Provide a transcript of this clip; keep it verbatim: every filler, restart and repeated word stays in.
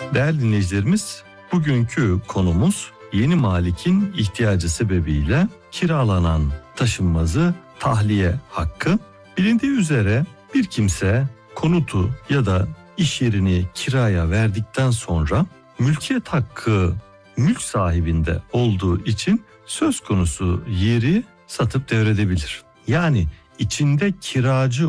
Değerli dinleyicilerimiz, bugünkü konumuz yeni malikin ihtiyacı sebebiyle kiralanan taşınmazı tahliye hakkı. Bilindiği üzere bir kimse konutu ya da iş yerini kiraya verdikten sonra mülkiyet hakkı mülk sahibinde olduğu için söz konusu yeri satıp devredebilir. Yani içinde kiracı